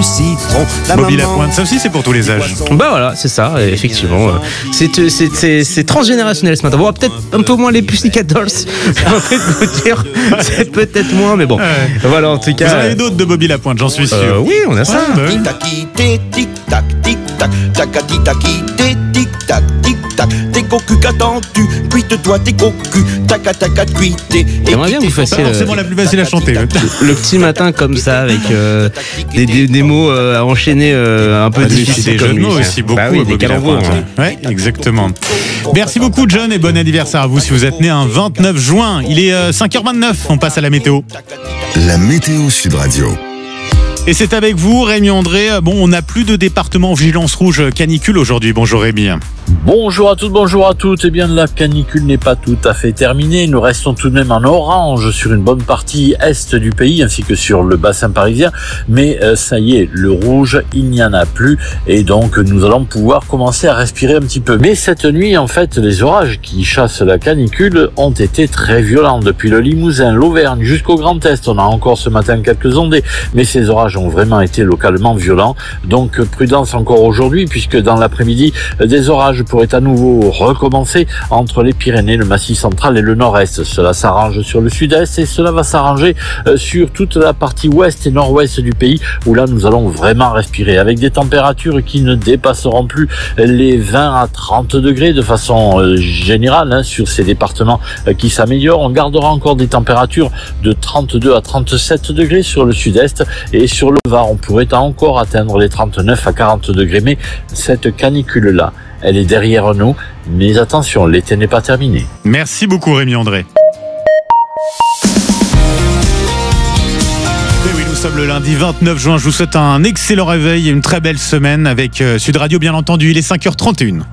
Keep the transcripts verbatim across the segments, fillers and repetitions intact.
citron. La Bobby maman... Lapointe, ça aussi c'est pour tous les âges. Bah voilà, c'est ça, effectivement. C'est, c'est, c'est, c'est transgénérationnel ce matin. Bon, peut-être un peu moins les Pussycat Dolls. J'ai envie de vous dire, c'est peut-être moins, mais bon. Ouais. Voilà, en tout cas. Vous en avez d'autres de Bobby Lapointe, j'en suis sûr. Euh, oui, on a ça. Ouais, bah oui. Tic-tac, tic-tac, tic-tac, tic-tac, tic-tac, tic-tac. T'es cocu qu'attends-tu? Cuite-toi tes cocus, tac-tac, cuite. J'aimerais bien que vous fassiez Pas forcément la plus facile à chanter. Ouais. Le petit matin comme ça, avec euh, des, des, des mots euh, à enchaîner euh, un peu Ah, difficiles. des jeux de mots aussi, beaucoup. Bah oui, des Bobby calembours. Lapointe. Ouais, exactement. Merci beaucoup, John, et bon anniversaire à vous si vous êtes né un vingt-neuf juin. Il est euh, cinq heures vingt-neuf, on passe à la météo. La météo Sud Radio. Et c'est avec vous, Rémi André. Bon, on n'a plus de département en vigilance rouge canicule aujourd'hui. Bonjour Rémi. Bonjour à toutes, bonjour à toutes. Eh bien, la canicule n'est pas tout à fait terminée. Nous restons tout de même en orange sur une bonne partie est du pays ainsi que sur le bassin parisien. Mais euh, ça y est, le rouge, il n'y en a plus. Et donc, nous allons pouvoir commencer à respirer un petit peu. Mais cette nuit, en fait, les orages qui chassent la canicule ont été très violents. Depuis le Limousin, l'Auvergne jusqu'au Grand Est. On a encore ce matin quelques ondées. Mais ces orages ont vraiment été localement violents. Donc, prudence encore aujourd'hui puisque dans l'après-midi, des orages pourrait à nouveau recommencer entre les Pyrénées, le Massif central et le Nord-Est. Cela s'arrange sur le Sud-Est et cela va s'arranger sur toute la partie ouest et nord-ouest du pays où là nous allons vraiment respirer avec des températures qui ne dépasseront plus les vingt à trente degrés de façon générale hein, sur ces départements qui s'améliorent. On gardera encore des températures de trente-deux à trente-sept degrés sur le Sud-Est et sur le Var on pourrait encore atteindre les trente-neuf à quarante degrés. Mais cette canicule-là, elle est derrière nous, mais attention, l'été n'est pas terminé. Merci beaucoup Rémi André. Et oui, nous sommes le lundi vingt-neuf juin. Je vous souhaite un excellent réveil et une très belle semaine avec Sud Radio, bien entendu. Il est cinq heures trente et une.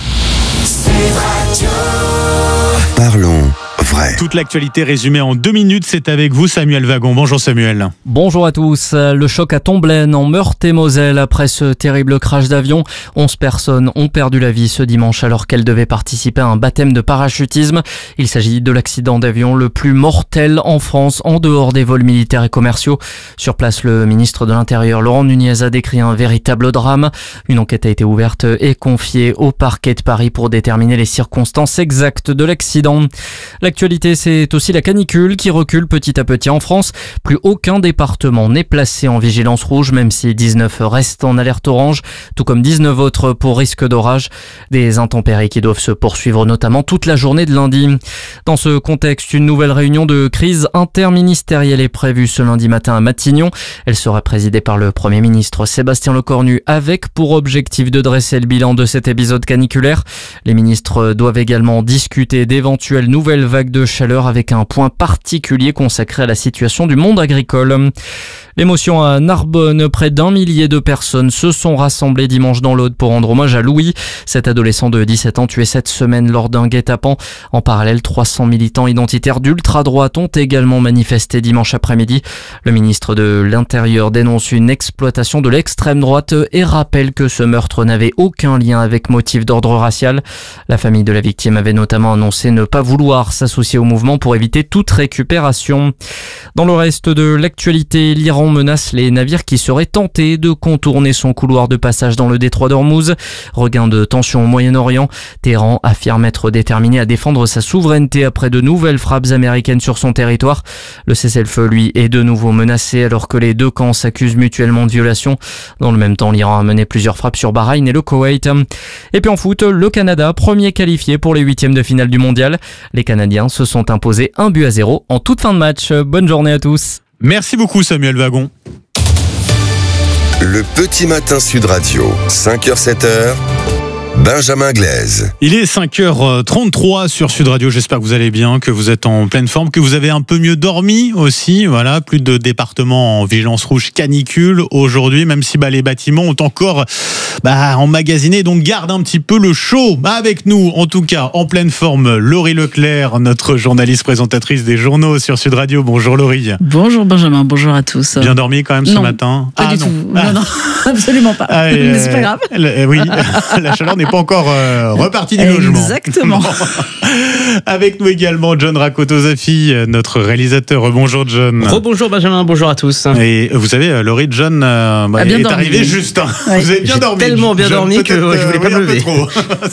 Parlons vrai. Toute l'actualité résumée en deux minutes, c'est avec vous Samuel Wagon. Bonjour Samuel. Bonjour à tous. Le choc à Tomblaine en Meurthe-et-Moselle après ce terrible crash d'avion. onze personnes ont perdu la vie ce dimanche alors qu'elles devaient participer à un baptême de parachutisme. Il s'agit de l'accident d'avion le plus mortel en France en dehors des vols militaires et commerciaux. Sur place, le ministre de l'Intérieur Laurent Nunez a décrit un véritable drame. Une enquête a été ouverte et confiée au parquet de Paris pour déterminer les circonstances exactes de l'accident. L'actualité, c'est aussi la canicule qui recule petit à petit en France. Plus aucun département n'est placé en vigilance rouge, même si dix-neuf restent en alerte orange, tout comme dix-neuf autres pour risque d'orage. Des intempéries qui doivent se poursuivre notamment toute la journée de lundi. Dans ce contexte, une nouvelle réunion de crise interministérielle est prévue ce lundi matin à Matignon. Elle sera présidée par le Premier ministre Sébastien Lecornu avec pour objectif de dresser le bilan de cet épisode caniculaire. Les ministres doivent également discuter d'éventuelles nouvelles vagues de chaleur avec un point particulier consacré à la situation du monde agricole. L'émotion à Narbonne, près d'un millier de personnes se sont rassemblées dimanche dans l'Aude pour rendre hommage à Louis, cet adolescent de dix-sept ans tué cette semaine lors d'un guet-apens. En parallèle, trois cents militants identitaires d'ultra-droite ont également manifesté dimanche après-midi. Le ministre de l'Intérieur dénonce une exploitation de l'extrême droite et rappelle que ce meurtre n'avait aucun lien avec motif d'ordre racial. La famille de la victime avait notamment annoncé ne pas vouloir s'associer au mouvement pour éviter toute récupération. Dans le reste de l'actualité, l'Iran menace les navires qui seraient tentés de contourner son couloir de passage dans le détroit d'Ormuz. Regain de tension au Moyen-Orient. Téhéran affirme être déterminé à défendre sa souveraineté après de nouvelles frappes américaines sur son territoire. Le cessez-le-feu, lui, est de nouveau menacé alors que les deux camps s'accusent mutuellement de violation. Dans le même temps, l'Iran a mené plusieurs frappes sur Bahreïn et le Koweït. Et puis en foot, le Canada, premier qualifié pour les huitièmes de finale du mondial. Les Canadiens se sont imposés un but à zéro en toute fin de match. Bonne journée à tous. Merci beaucoup Samuel Wagon. Le petit matin Sud Radio, cinq heures sept heures. Benjamin Glaise. Il est cinq heures trente-trois sur Sud Radio. J'espère que vous allez bien, que vous êtes en pleine forme, que vous avez un peu mieux dormi aussi. Voilà, plus de départements en vigilance rouge canicule aujourd'hui, même si bah, les bâtiments ont encore bah, emmagasiner, donc garde un petit peu le chaud. Avec nous, en tout cas, en pleine forme, Laurie Leclerc, notre journaliste présentatrice des journaux sur Sud Radio. Bonjour Laurie. Bonjour Benjamin, bonjour à tous. Bien dormi quand même ce non, matin? Pas ah, du non. tout. Ah. Non, non, absolument pas. Ah, et, mais c'est pas grave. Euh, oui, la chaleur n'est pas encore euh, repartie du logement. Exactement. Bon. Avec nous également John Rakotozafi, notre réalisateur. Bonjour John. Rebonjour Benjamin, bonjour à tous. Et vous savez, Laurie, John euh, bah, est dormi, arrivé oui. juste. Hein. Ouais. Vous avez bien J'ai dormi. tellement bien John, dormi que ouais, je voulais pas oui, me lever. trop.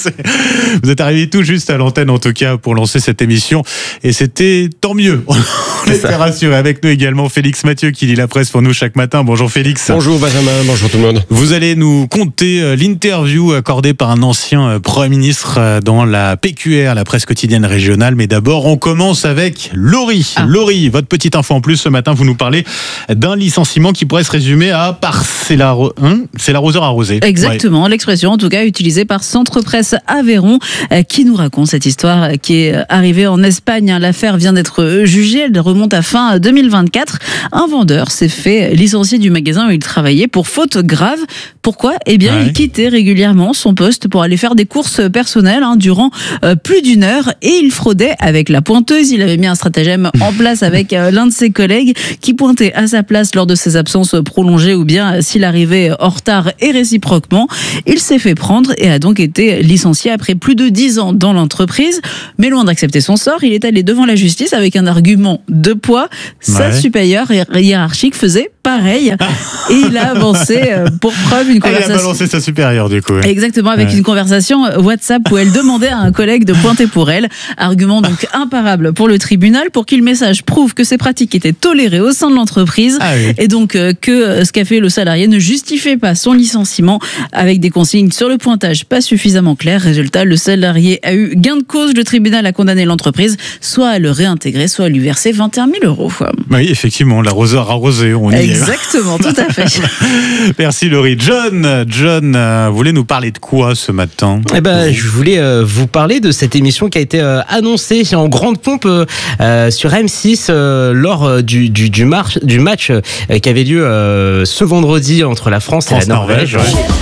Vous êtes arrivé tout juste à l'antenne en tout cas pour lancer cette émission et c'était tant mieux. On était rassurés. Avec nous également Félix Mathieu qui lit la presse pour nous chaque matin. Bonjour Félix. Bonjour Benjamin, bonjour tout le monde. Vous allez nous conter l'interview accordée par un ancien Premier ministre dans la P Q R, la presse quotidienne régionale. Mais d'abord, on commence avec Laurie. Ah. Laurie, votre petite info en plus ce matin, vous nous parlez d'un licenciement qui pourrait se résumer à par c'est la hein c'est l'arroseur arrosé. Exactement, ouais. L'expression en tout cas utilisée par Centre Presse Aveyron euh, qui nous raconte cette histoire euh, qui est arrivée en Espagne. L'affaire vient d'être jugée, elle remonte à fin deux mille vingt-quatre. Un vendeur s'est fait licencier du magasin où il travaillait pour faute grave. Pourquoi ? Eh bien, ouais. il quittait régulièrement son poste pour aller faire des courses personnelles hein, durant euh, plus d'une heure et il fraudait avec la pointeuse. Il avait mis un stratagème en place avec euh, l'un de ses collègues qui pointait à sa place lors de ses absences prolongées ou bien euh, s'il arrivait en retard et réciproquement. Il s'est fait prendre et a donc été licencié après plus de dix ans dans l'entreprise. Mais loin d'accepter son sort, il est allé devant la justice avec un argument de poids. Sa ouais. supérieure hiérarchique faisait pareil et il a avancé euh, pour preuve une conversation. Ah, il a balancé sa supérieure du coup. Ouais. Exactement, avec ouais. une conversation WhatsApp où elle demandait à un collègue de pointer pour elle. Argument donc imparable pour le tribunal pour qu'il le message prouve que ces pratiques étaient tolérées au sein de l'entreprise ah, oui. et donc euh, que ce qu'a fait le salarié ne justifiait pas son licenciement avec des consignes sur le pointage pas suffisamment claires. Résultat, le salarié a eu gain de cause. Le tribunal a condamné l'entreprise soit à le réintégrer, soit à lui verser vingt et un mille euros. Oui, effectivement, l'arroseur arrosé, on y est. Exactement, tout à fait. Merci Laurie. John, John, euh, vous voulez nous parler de quoi ce matin ? Eh ben, je voulais euh, vous parler de cette émission qui a été euh, annoncée en grande pompe euh, sur M six euh, lors euh, du, du, du, marche, du match euh, qui avait lieu euh, ce vendredi entre la France, France et la Norvège. Norvège ouais.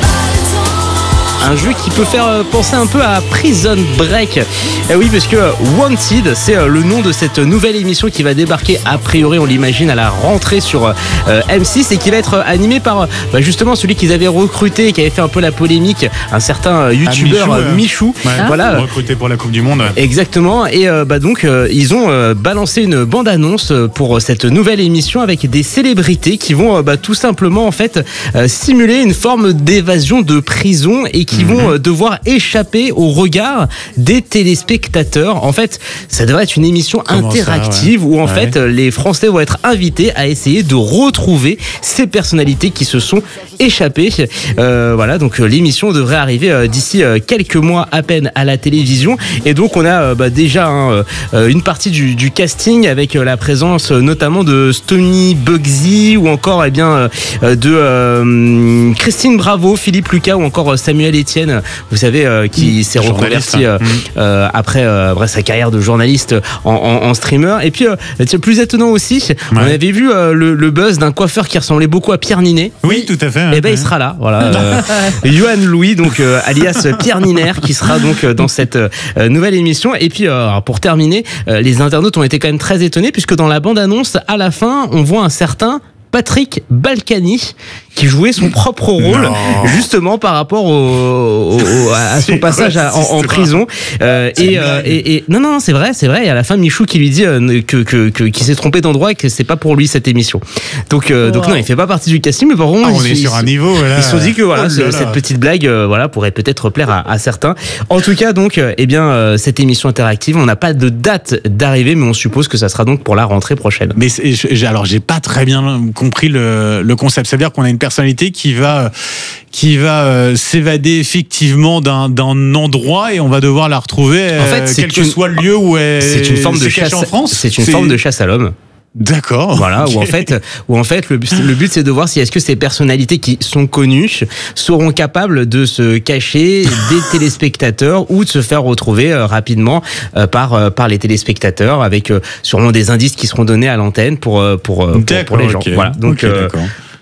Un jeu qui peut faire penser un peu à Prison Break. Et oui, parce que Wanted, c'est le nom de cette nouvelle émission qui va débarquer, a priori, on l'imagine, à la rentrée sur M six et qui va être animée par bah, justement celui qu'ils avaient recruté et qui avait fait un peu la polémique, un certain youtubeur ah, Michou. Michou. Ouais, voilà. Recruté pour la Coupe du Monde. Exactement. Et euh, bah, donc, euh, ils ont euh, balancé une bande-annonce pour cette nouvelle émission avec des célébrités qui vont euh, bah, tout simplement en fait euh, simuler une forme d'évasion de prison et qui vont devoir échapper au regard des téléspectateurs. En fait, ça devrait être une émission Comment interactive ça, ouais. où en ouais. fait les Français vont être invités à essayer de retrouver ces personnalités qui se sont échappées. Euh, voilà, donc l'émission devrait arriver euh, d'ici euh, quelques mois à peine à la télévision. Et donc on a euh, bah, déjà hein, euh, une partie du, du casting avec euh, la présence euh, notamment de Stoney Bugsy ou encore eh bien euh, de euh, Christine Bravo, Philippe Lucas ou encore euh, Samuel Etienne, vous savez, euh, qui mmh. s'est reconverti euh, mmh. euh, après, euh, après sa carrière de journaliste en, en, en streamer. Et puis, euh, plus étonnant aussi, ouais. on avait vu euh, le, le buzz d'un coiffeur qui ressemblait beaucoup à Pierre Ninet. Oui, tout à fait. Et ben, il sera là, voilà. Euh, Johan Louis, donc euh, alias Pierre Niner, qui sera donc euh, dans cette euh, nouvelle émission. Et puis, euh, pour terminer, euh, les internautes ont été quand même très étonnés puisque dans la bande-annonce, à la fin, on voit un certain Patrick Balkany qui jouait son propre rôle non. justement par rapport au, au, au, à son passage à, en, en prison euh, et, euh, et, et non non c'est vrai c'est vrai et à la fin Michou qui lui dit euh, que, que, que qu'il s'est trompé d'endroit et que c'est pas pour lui cette émission donc euh, wow. donc non il fait pas partie du casting mais par contre ah, on est sur un niveau voilà. ils se sont dit que voilà oh ce, cette petite blague euh, voilà pourrait peut-être plaire à, à certains en tout cas donc euh, eh bien euh, cette émission interactive on n'a pas de date d'arrivée mais on suppose que ça sera donc pour la rentrée prochaine mais j'ai, alors j'ai pas très bien compris le, le concept c'est à dire qu'on a une personnalité qui va qui va euh, s'évader effectivement d'un, d'un endroit et on va devoir la retrouver euh, en fait, quel que une, soit le lieu où elle c'est une forme de chasse en France. C'est une c'est... forme de chasse à l'homme. D'accord. Voilà, okay. où en fait, où en fait, le, le but c'est de voir si est-ce que ces personnalités qui sont connues seront capables de se cacher des téléspectateurs ou de se faire retrouver euh, rapidement euh, par euh, par les téléspectateurs avec euh, sûrement des indices qui seront donnés à l'antenne pour euh, pour, pour, pour pour les gens. Okay. Voilà. Donc okay, euh,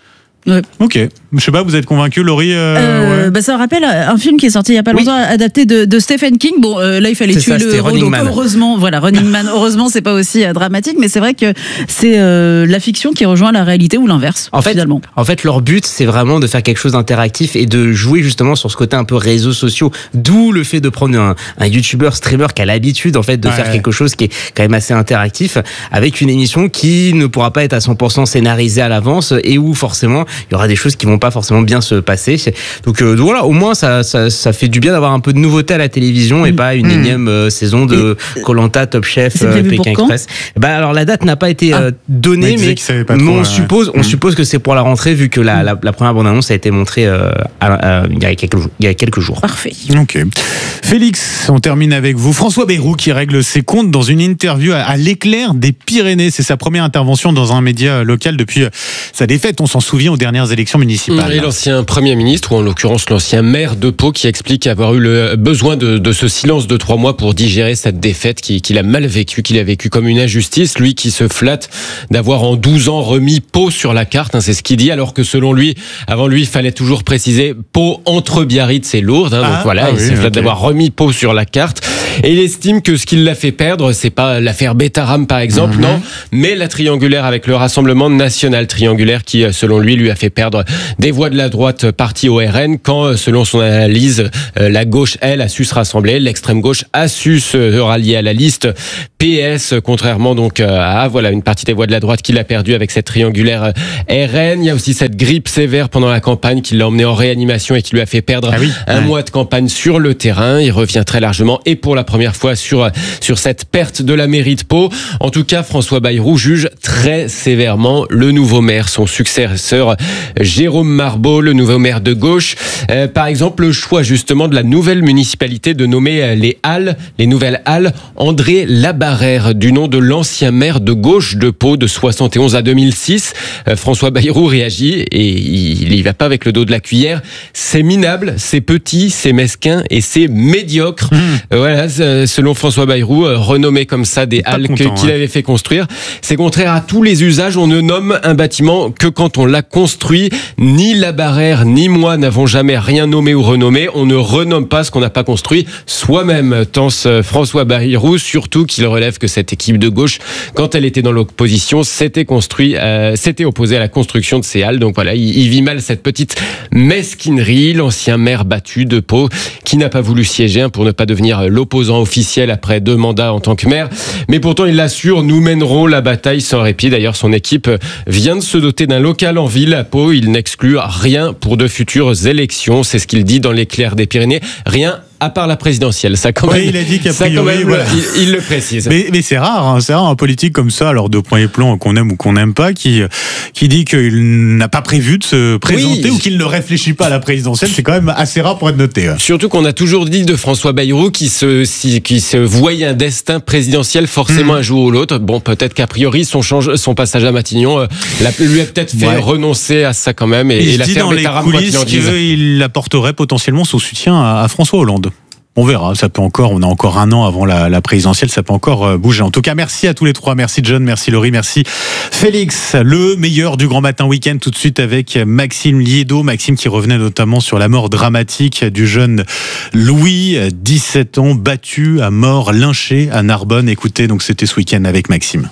Ouais. Ok. Je sais pas, vous êtes convaincu, Laurie euh, Euh, ouais. bah, ça rappelle un film qui est sorti il y a pas Oui. longtemps, adapté de, de Stephen King. Bon, euh, là il fallait C'est tuer ça, le c'était héros, Running donc Man. heureusement, voilà, Running Man. Heureusement, c'est pas aussi euh, dramatique, mais c'est vrai que c'est euh, la fiction qui rejoint la réalité ou l'inverse. En fait, finalement. en fait, leur but, c'est vraiment de faire quelque chose d'interactif et de jouer justement sur ce côté un peu réseaux sociaux. D'où le fait de prendre un, un YouTuber, streamer qui a l'habitude en fait de Ouais. faire quelque chose qui est quand même assez interactif, avec une émission qui ne pourra pas être à cent pour cent scénarisée à l'avance et où forcément il y aura des choses qui vont pas forcément bien se passer. Donc, euh, donc voilà, au moins ça, ça, ça fait du bien d'avoir un peu de nouveauté à la télévision et Mmh. pas une Mmh. énième euh, saison de Koh-Lanta, Top Chef, C'est euh, prévu pour Pékin quand Express. Bah alors la date n'a pas été Ah. euh, Mais donnée, il disait mais, qu'il savait pas mais trop, on ouais. suppose, on Mmh. suppose que c'est pour la rentrée vu que la, la, la première bande-annonce a été montrée euh, à- à- il y a quelques jours. Il y a quelques jours. Parfait. Ok. Félix, on termine avec vous. François Bayrou qui règle ses comptes dans une interview à, à l'Éclair des Pyrénées. C'est sa première intervention dans un média local depuis euh, sa défaite, on s'en souvient, aux dernières élections municipales. Et l'ancien Premier ministre, ou en l'occurrence l'ancien maire de Pau, qui explique avoir eu le besoin de, de ce silence de trois mois pour digérer cette défaite qu'il qu'il a mal vécue, qu'il a vécue comme une injustice. Lui qui se flatte d'avoir en douze ans remis Pau sur la carte, hein, c'est ce qu'il dit, alors que selon lui, avant lui, il fallait toujours préciser Pau entre Biarritz, c'est Lourdes. Hein, Ah, donc voilà, ah il oui, se flatte ok. d'avoir remis Pau sur la carte. Et il estime que ce qui l'a fait perdre, c'est pas l'affaire Bétaram par exemple, Mhm. non, mais la triangulaire avec le Rassemblement national triangulaire qui, selon lui, lui a fait perdre des voix de la droite partie au R N, quand, selon son analyse, euh, la gauche, elle, a su se rassembler, l'extrême gauche a su se rallier à la liste P S, contrairement donc à voilà une partie des voix de la droite qu'il a perdu avec cette triangulaire R N. Il y a aussi cette grippe sévère pendant la campagne qui l'a emmené en réanimation et qui lui a fait perdre Ah oui, un ouais. mois de campagne sur le terrain. Il revient très largement et pour la première fois sur, sur cette perte de la mairie de Pau. En tout cas, François Bayrou juge très sévèrement le nouveau maire, son successeur Jérôme Marbeau, le nouveau maire de gauche. Euh, par exemple, le choix justement de la nouvelle municipalité de nommer les Halles, les nouvelles Halles, André Labarrère, du nom de l'ancien maire de gauche de Pau de soixante et onze à deux mille six. Euh, François Bayrou réagit et il y va pas avec le dos de la cuillère. C'est minable, c'est petit, c'est mesquin et c'est médiocre. Mmh. Euh, voilà, selon François Bayrou, euh, renommé comme ça des Pas Halles content, que- qu'il hein. avait fait construire. C'est contraire à tous les usages. On ne nomme un bâtiment que quand on l'a construit. Ni Labarrère, ni moi n'avons jamais rien nommé ou renommé. On ne renomme pas ce qu'on n'a pas construit soi-même, pense François Bayrou, surtout qu'il relève que cette équipe de gauche, quand elle était dans l'opposition, s'était construit, euh, s'était opposée à la construction de ces halles. Donc voilà, il, il vit mal cette petite mesquinerie. L'ancien maire battu de Pau, qui n'a pas voulu siéger hein, pour ne pas devenir l'opposant officiel après deux mandats en tant que maire. Mais pourtant, il l'assure, nous mènerons la bataille sans répit. D'ailleurs, son équipe vient de se doter d'un local en ville à Pau. Il n'exclut rien pour de futures élections. C'est ce qu'il dit dans l'Éclair des Pyrénées. Rien à part la présidentielle. Ça, quand Oui, même, il a dit qu'a ça, quand priori, même, voilà. il, il le précise. Mais, mais c'est rare, hein, c'est rare un politique comme ça, alors de premier plan qu'on aime ou qu'on n'aime pas, qui, qui dit qu'il n'a pas prévu de se présenter Oui. ou qu'il ne réfléchit pas à la présidentielle. C'est quand même assez rare pour être noté. hein. Surtout qu'on a toujours dit de François Bayrou qui se, si, qui se voyait un destin présidentiel forcément Mmh. un jour ou l'autre. Bon, peut-être qu'a priori, son, change, son passage à Matignon euh, l'a- lui a peut-être fait Ouais. renoncer à ça quand même. Et, Il et se dit l'affaire dans les Bétaram, quoi qu'il coulisses en dise. qu'il apporterait potentiellement son soutien à, à François Hollande. On verra, ça peut encore, on a encore un an avant la, la présidentielle, ça peut encore euh, bouger. En tout cas, merci à tous les trois, merci John, merci Laurie, merci Félix. Le meilleur du Grand Matin Week-end tout de suite avec Maxime Liédo. Maxime qui revenait notamment sur la mort dramatique du jeune Louis, dix-sept ans, battu à mort, lynché à Narbonne. Écoutez, donc c'était ce week-end avec Maxime.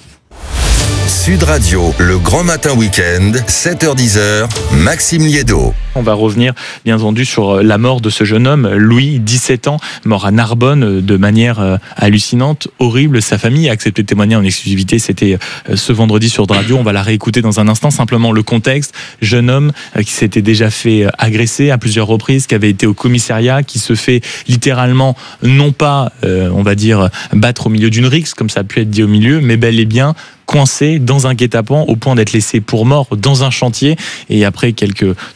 Sud Radio, le Grand Matin Week-end, sept heures dix, Maxime Liédo. On va revenir bien entendu sur la mort de ce jeune homme, Louis, dix-sept ans, mort à Narbonne de manière hallucinante, horrible. Sa famille a accepté de témoigner en exclusivité, c'était ce vendredi sur Radio. On va la réécouter dans un instant. Simplement le contexte, jeune homme qui s'était déjà fait agresser à plusieurs reprises, qui avait été au commissariat, qui se fait littéralement non pas, euh, on va dire, battre au milieu d'une rixe, comme ça a pu être dit au milieu, mais bel et bien coincé dans un guet-apens au point d'être laissé pour mort dans un chantier. Et après quelques tentatives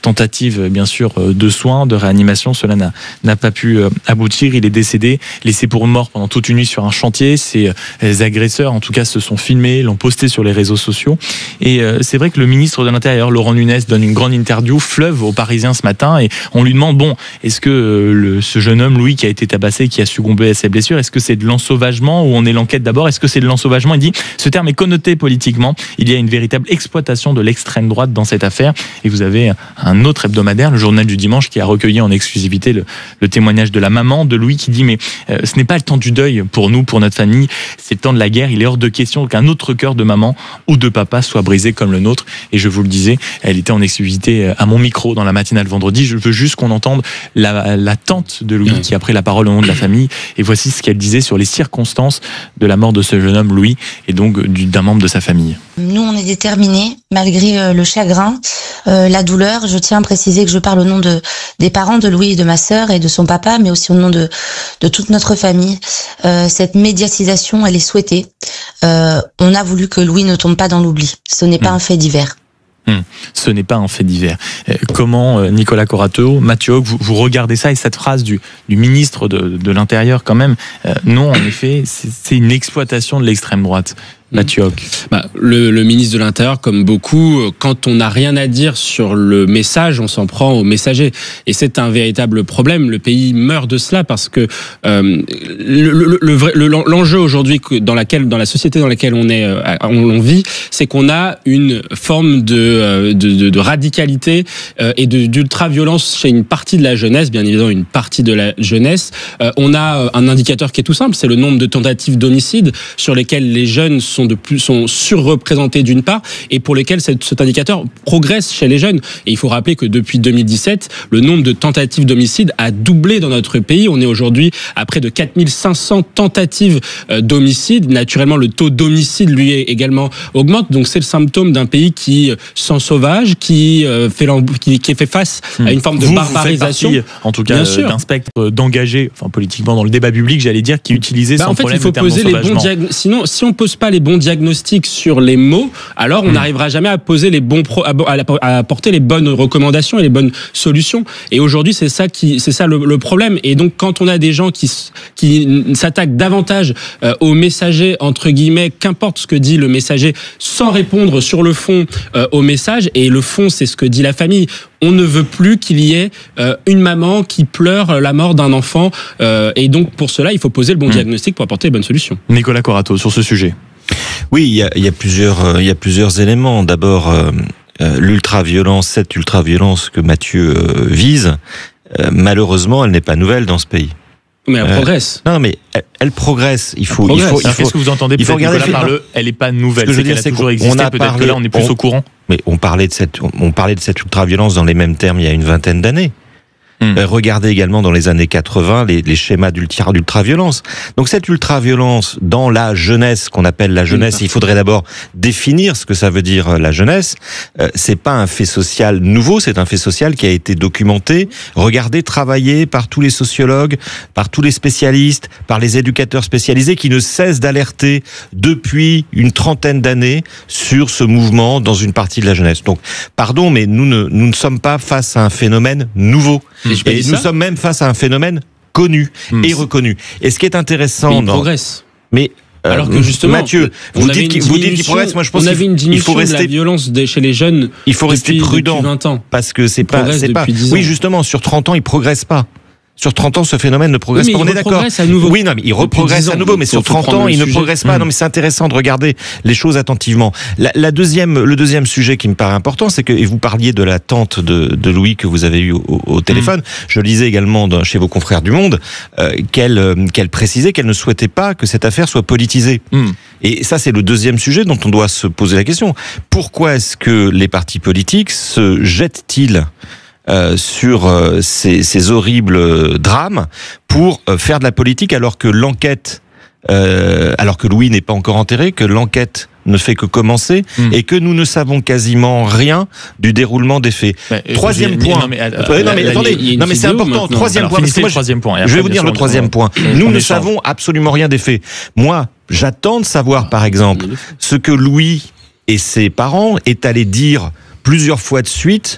tentative, bien sûr, de soins, de réanimation. Cela n'a, n'a pas pu aboutir. Il est décédé, laissé pour mort pendant toute une nuit sur un chantier. Ses agresseurs, en tout cas, se sont filmés, l'ont posté sur les réseaux sociaux. Et c'est vrai que le ministre de l'Intérieur, Laurent Nunez, donne une grande interview fleuve aux Parisiens ce matin. Et on lui demande, bon, est-ce que le, ce jeune homme, Louis, qui a été tabassé, qui a succombé à ses blessures, est-ce que c'est de l'ensauvagement ou on est l'enquête d'abord? Est-ce que c'est de l'ensauvagement? Il dit, ce terme est connoté politiquement. Il y a une véritable exploitation de l'extrême droite dans cette affaire. Et vous avez un autre hebdomadaire, le Journal du Dimanche, qui a recueilli en exclusivité le, le témoignage de la maman de Louis, qui dit, mais euh, ce n'est pas le temps du deuil pour nous, pour notre famille, c'est le temps de la guerre. Il est hors de question qu'un autre cœur de maman ou de papa soit brisé comme le nôtre. Et je vous le disais, elle était en exclusivité à mon micro dans la matinale vendredi. Je veux juste qu'on entende la, la tante de Louis qui a pris la parole au nom de la famille. Et voici ce qu'elle disait sur les circonstances de la mort de ce jeune homme, Louis, et donc d'un membre de sa famille. Nous, on est déterminés, malgré le chagrin, euh, la douleur. Je tiens à préciser que je parle au nom de, des parents de Louis et de ma sœur et de son papa, mais aussi au nom de, de toute notre famille. Euh, cette médiatisation, elle est souhaitée. Euh, on a voulu que Louis ne tombe pas dans l'oubli. Ce n'est pas mmh. un fait divers. Hum, ce n'est pas un fait divers. Euh, comment, euh, Nicolas Corateau, Mathieu Hogg, vous, vous regardez ça et cette phrase du, du ministre de, de l'Intérieur quand même, euh, non, en effet, c'est, c'est une exploitation de l'extrême droite. Mathieu Hogg. Bah, le, le ministre de l'Intérieur, comme beaucoup, quand on n'a rien à dire sur le message, on s'en prend au messager. Et c'est un véritable problème. Le pays meurt de cela parce que euh, le, le, le vrai, le, l'enjeu aujourd'hui dans laquelle, dans la société dans laquelle on est, on, on vit, c'est qu'on a une forme de, de, de, de radicalité et de, d'ultra-violence chez une partie de la jeunesse, bien évidemment une partie de la jeunesse. Euh, on a un indicateur qui est tout simple, c'est le nombre de tentatives d'homicide sur lesquelles les jeunes sont de plus sont surreprésentés d'une part et pour lesquels cet, cet indicateur progresse chez les jeunes. Et il faut rappeler que depuis deux mille dix-sept, le nombre de tentatives d'homicide a doublé dans notre pays. On est aujourd'hui à près de quatre mille cinq cents tentatives d'homicide. Naturellement, le taux d'homicide lui également augmente. Donc c'est le symptôme d'un pays qui s'ensauvage, qui fait qui, qui fait face mmh. à une forme de vous, barbarisation. Vous faites partie, en tout cas, d'un spectre d'engagés, enfin politiquement dans le débat public, j'allais dire, qui utilisait bah, sans en fait, problème il faut le terme poser les bons diagn... Sinon, si on pose pas les bons diagnostic sur les mots, alors on n'arrivera mmh. jamais à poser les bons pro, à apporter les bonnes recommandations et les bonnes solutions. Et aujourd'hui, c'est ça qui, c'est ça le, le problème. Et donc, quand on a des gens qui qui s'attaquent davantage euh, aux messagers entre guillemets, qu'importe ce que dit le messager, sans répondre sur le fond euh, au message. Et le fond, c'est ce que dit la famille. On ne veut plus qu'il y ait euh, une maman qui pleure la mort d'un enfant. Euh, et donc, pour cela, il faut poser le bon mmh. diagnostic pour apporter les bonnes solutions. Nicolas Corateau, sur ce sujet. Oui, il y a, il y a plusieurs, euh, il y a plusieurs éléments. D'abord, euh, euh, l'ultra-violence, cette ultra-violence que Mathieu euh, vise, euh, malheureusement, elle n'est pas nouvelle dans ce pays. Mais elle euh, progresse. Non, mais elle, elle progresse. Il faut, progresse. il faut, il Alors, faut. Qu'est-ce que vous entendez il faut regarder Nicolas par le, elle n'est pas nouvelle. Ce que je veux dire, c'est toujours existé. On a peut-être parlé, que là, on est plus on, au courant. Mais on parlait de cette, on parlait de cette ultra-violence dans les mêmes termes il y a une vingtaine d'années. Mmh. Euh, regardez également dans les années quatre-vingts les, les schémas d'ultra, d'ultra-violence. Donc cette ultra-violence dans la jeunesse, qu'on appelle la jeunesse, mmh. il faudrait d'abord définir ce que ça veut dire la jeunesse. Euh, c'est pas un fait social nouveau, c'est un fait social qui a été documenté, regardé, travaillé par tous les sociologues, par tous les spécialistes, par les éducateurs spécialisés qui ne cessent d'alerter depuis une trentaine d'années sur ce mouvement dans une partie de la jeunesse. Donc, pardon, mais nous ne, nous ne sommes pas face à un phénomène nouveau. Et, et nous sommes même face à un phénomène connu mmh. et reconnu. Et ce qui est intéressant, mais il dans... progresse. Mais euh, alors que justement, Mathieu, vous dites qu'il vous dites qu'il progresse. Moi, je pense on avait une diminution il faut rester, de la violence de, chez les jeunes. Il faut rester depuis, prudent depuis vingt ans. Parce que c'est pas, c'est pas. Oui, justement, sur trente ans, il progresse pas. Sur trente ans, ce phénomène ne progresse oui, pas. On est d'accord. À nouveau. Oui, non, mais il reprogresse à nouveau. Mais sur trente ans, il ne progresse pas. Mmh. Non, mais c'est intéressant de regarder les choses attentivement. La, la deuxième, le deuxième sujet qui me paraît important, c'est que, et vous parliez de la tante de, de Louis que vous avez eu au, au téléphone. Mmh. Je lisais également dans, chez vos confrères du Monde euh, qu'elle, euh, qu'elle précisait qu'elle ne souhaitait pas que cette affaire soit politisée. Mmh. Et ça, c'est le deuxième sujet dont on doit se poser la question. Pourquoi est-ce que les partis politiques se jettent-ils Euh, sur euh, ces, ces horribles drames pour euh, faire de la politique alors que l'enquête, euh, alors que Louis n'est pas encore enterré, que l'enquête ne fait que commencer mmh. et que nous ne savons quasiment rien du déroulement des faits. Bah, troisième point. Non mais, euh, euh, non mais là, attendez, non mais c'est important. Maintenant. Troisième alors, point. Parce que moi, troisième point. Je vais vous dire le troisième point. Nous ne savons absolument rien des faits. Moi, j'attends de savoir, par exemple, ce que Louis et ses parents est allé dire plusieurs fois de suite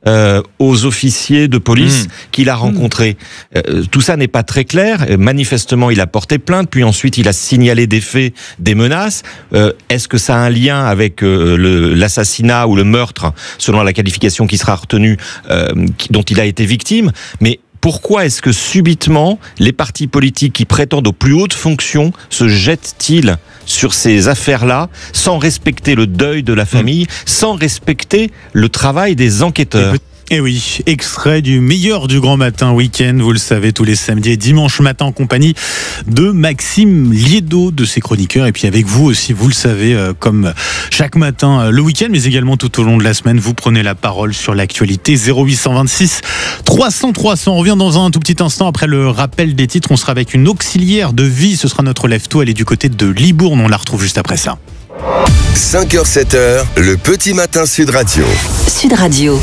euh, aux officiers de police mmh. qu'il a rencontrés. Euh, tout ça n'est pas très clair. Manifestement, il a porté plainte, puis ensuite il a signalé des faits, des menaces. Euh, est-ce que ça a un lien avec euh, le, l'assassinat ou le meurtre, selon la qualification qui sera retenue, euh, qui, dont il a été victime? Mais pourquoi est-ce que subitement les partis politiques qui prétendent aux plus hautes fonctions se jettent-ils sur ces affaires-là sans respecter le deuil de la famille, mmh. sans respecter le travail des enquêteurs? Et oui, extrait du meilleur du Grand Matin Week-end, vous le savez, tous les samedis et dimanches matin en compagnie de Maxime Liédo, de ses chroniqueurs, et puis avec vous aussi, vous le savez, euh, comme chaque matin euh, le week-end, mais également tout au long de la semaine, vous prenez la parole sur l'actualité. Zéro huit cent vingt-six trois cents trois cents. On revient dans un tout petit instant après le rappel des titres. On sera avec une auxiliaire de vie, ce sera notre lève-tôt, elle est du côté de Libourne, on la retrouve juste après ça. cinq heures sept heures, le petit matin Sud Radio. Sud Radio.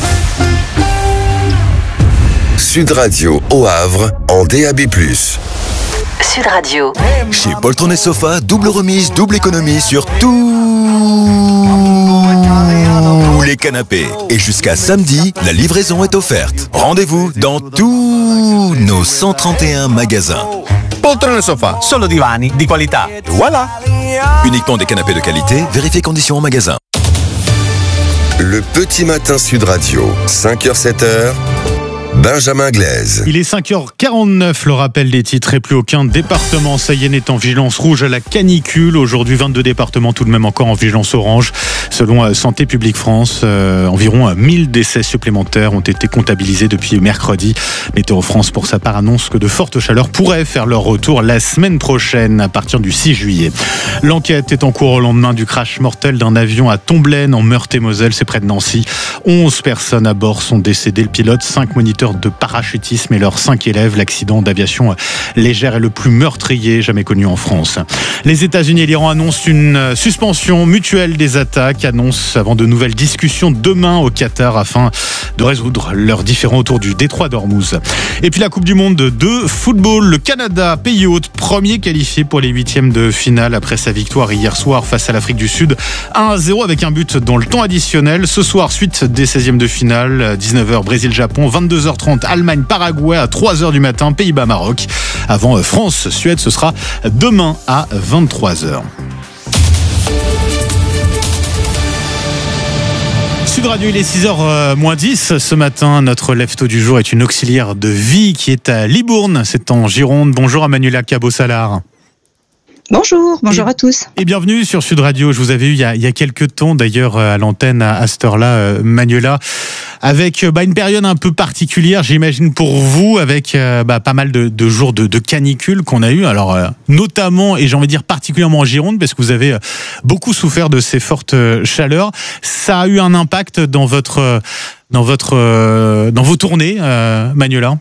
Sud Radio au Havre en D A B plus. Sud Radio. Chez Poltron et Sofa, double remise, double économie sur tous les canapés. Et jusqu'à samedi, la livraison est offerte. Rendez-vous dans tous nos cent trente et un magasins. Poltron et Sofa, solo divani di qualità. Voilà. Uniquement des canapés de qualité, vérifiez conditions en magasin. Le petit matin Sud Radio, cinq heures sept heures. Benjamin Glaise. Il est cinq heures quarante-neuf, le rappel des titres, et plus aucun département, ça y est, n'est en vigilance rouge à la canicule. Aujourd'hui, vingt-deux départements tout de même encore en vigilance orange. Selon Santé publique France, euh, environ mille décès supplémentaires ont été comptabilisés depuis mercredi. Météo France, pour sa part, annonce que de fortes chaleurs pourraient faire leur retour la semaine prochaine, à partir du six juillet. L'enquête est en cours au lendemain du crash mortel d'un avion à Tomblaine, en Meurthe-et-Moselle, c'est près de Nancy. onze personnes à bord sont décédées, le pilote, cinq moniteurs de parachutisme et leurs cinq élèves. L'accident d'aviation légère est le plus meurtrier jamais connu en France. Les États-Unis et l'Iran annoncent une suspension mutuelle des attaques, annoncent avant de nouvelles discussions demain au Qatar afin de résoudre leurs différends autour du détroit d'Ormuz. Et puis la Coupe du Monde de football, le Canada, pays hôte, premier qualifié pour les huitièmes de finale après sa victoire hier soir face à l'Afrique du Sud, un à zéro avec un but dans le temps additionnel. Ce soir, suite des seizièmes de finale, dix-neuf heures Brésil-Japon, vingt-deux heures trente Allemagne-Paraguay à trois heures du matin, Pays-Bas-Maroc. Avant France-Suède, ce sera demain à vingt-trois heures. Sud Radio, il est six heures moins dix. Ce matin, notre lève-tôt du jour est une auxiliaire de vie qui est à Libourne, c'est en Gironde. Bonjour à Manuela Cabot-Salar. Bonjour, bonjour et, à tous. Et bienvenue sur Sud Radio. Je vous avais eu il y a, il y a quelques temps d'ailleurs à l'antenne à, à cette heure-là, euh, Manuela, avec bah, une période un peu particulière, j'imagine pour vous, avec euh, bah, pas mal de, de jours de, de canicule qu'on a eu. Alors euh, notamment, et j'ai envie de dire particulièrement en Gironde, parce que vous avez euh, beaucoup souffert de ces fortes euh, chaleurs. Ça a eu un impact dans votre, euh, dans votre, euh, dans vos tournées, euh, Manuela?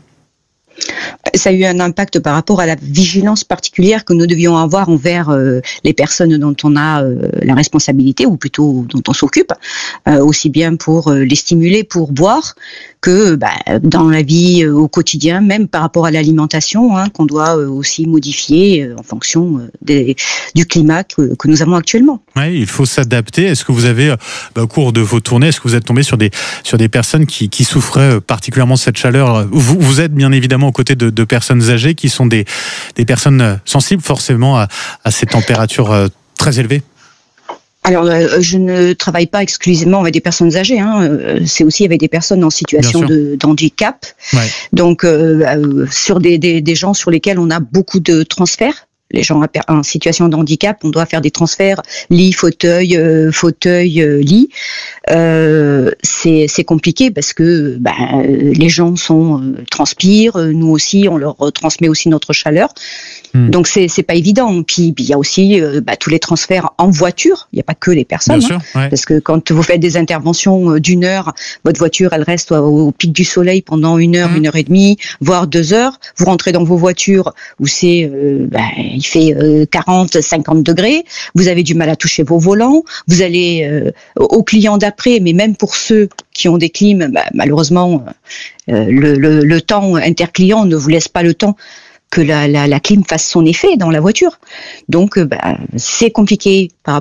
Ça a eu un impact par rapport à la vigilance particulière que nous devions avoir envers euh, les personnes dont on a euh, la responsabilité, ou plutôt dont on s'occupe, euh, aussi bien pour euh, les stimuler pour boire que bah, dans la vie euh, au quotidien, même par rapport à l'alimentation, hein, qu'on doit euh, aussi modifier euh, en fonction euh, des, du climat que, que nous avons actuellement. Oui, il faut s'adapter. Est-ce que vous avez, bah, au cours de vos tournées, est-ce que vous êtes tombé sur des, sur des personnes qui, qui souffraient particulièrement de cette chaleur? Vous, vous êtes bien évidemment aux côtés de, de personnes âgées qui sont des, des personnes sensibles forcément à, à ces températures très élevées. Alors, euh, je ne travaille pas exclusivement avec des personnes âgées, hein. C'est aussi avec des personnes en situation de, d'handicap. Ouais. Donc, euh, euh, sur des, des, des gens sur lesquels on a beaucoup de transferts. Les gens en situation de handicap, on doit faire des transferts lit, fauteuil, euh, fauteuil, euh, lit. Euh, c'est, c'est compliqué parce que bah, les gens sont euh, transpirent, nous aussi, on leur transmet aussi notre chaleur. Mmh. Donc c'est c'est pas évident. Puis il y a aussi euh, bah, tous les transferts en voiture. Il n'y a pas que les personnes, Bien hein, sûr, ouais. Parce que quand vous faites des interventions d'une heure, votre voiture elle reste au, au pic du soleil pendant une heure, mmh. une heure et demie, voire deux heures. Vous rentrez dans vos voitures où c'est euh, bah, il fait euh, quarante, cinquante degrés. Vous avez du mal à toucher vos volants. Vous allez euh, aux clients d'après, mais même pour ceux qui ont des clims, bah, malheureusement euh, le, le, le temps interclient ne vous laisse pas le temps que la, la, la clim fasse son effet dans la voiture. Donc, bah, c'est compliqué par rapport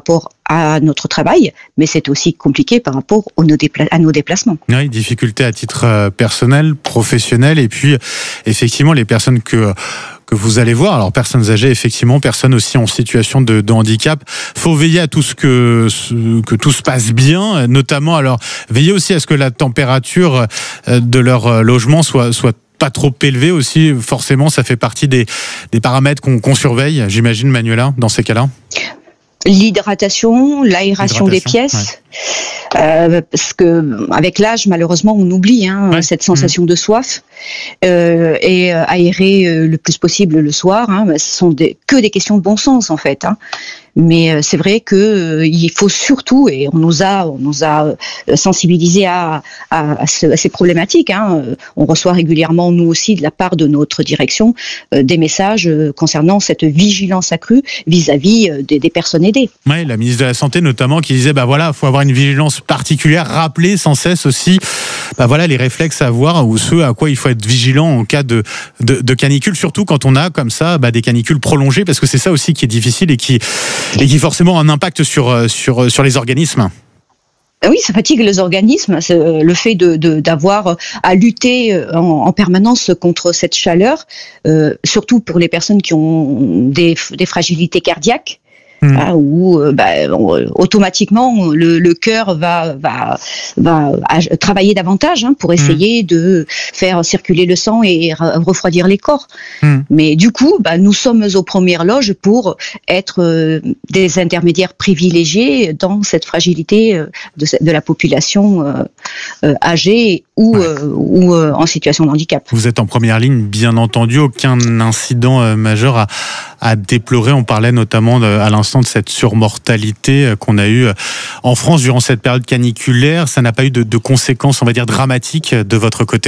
à notre travail, mais c'est aussi compliqué par rapport à nos, dépla- à nos déplacements. Oui, difficulté à titre euh, personnel, professionnel, et puis effectivement les personnes que que vous allez voir, alors personnes âgées effectivement, personnes aussi en situation de, de handicap. Faut veiller à tout ce que que tout se passe bien, notamment alors veiller aussi à ce que la température de leur logement soit soit pas trop élevée aussi. Forcément, ça fait partie des des paramètres qu'on, qu'on surveille. J'imagine, Manuela, dans ces cas-là. L'hydratation, l'aération des pièces, ouais. euh, parce que avec l'âge, malheureusement, on oublie hein, ouais. cette sensation mmh. de soif. Euh, et euh, aérer euh, le plus possible le soir, hein, ce sont des, que des questions de bon sens en fait. Hein. Mais euh, c'est vrai que euh, il faut surtout, et on nous a, on nous a euh, sensibilisés à, à, à, ce, à ces problématiques. Hein. On reçoit régulièrement, nous aussi, de la part de notre direction, euh, des messages euh, concernant cette vigilance accrue vis-à-vis euh, des, des personnes aidées. Oui, la ministre de la Santé notamment qui disait, bah voilà, faut avoir une vigilance particulière, rappeler sans cesse aussi, bah voilà, les réflexes à avoir ou ceux à quoi il faut être vigilant en cas de, de, de canicule, surtout quand on a comme ça bah, des canicules prolongées, parce que c'est ça aussi qui est difficile et qui, et qui forcément a un impact sur, sur, sur les organismes. Oui, ça fatigue les organismes, c'est le fait de, de, d'avoir à lutter en, en permanence contre cette chaleur, euh, surtout pour les personnes qui ont des, des fragilités cardiaques. Mmh. Hein, où euh, bah, on, automatiquement le, le cœur va, va, va travailler davantage hein, pour essayer mmh. de faire circuler le sang et refroidir les corps. Mmh. Mais du coup, bah, nous sommes aux premières loges pour être euh, des intermédiaires privilégiés dans cette fragilité euh, de, de la population euh, euh, âgée ou, ouais. euh, ou euh, en situation de handicap. Vous êtes en première ligne, bien entendu, aucun incident euh, majeur à, à déplorer. On parlait notamment de, à l'instant de cette surmortalité qu'on a eue en France durant cette période caniculaire. Ça n'a pas eu de, de conséquences, on va dire, dramatiques de votre côté ?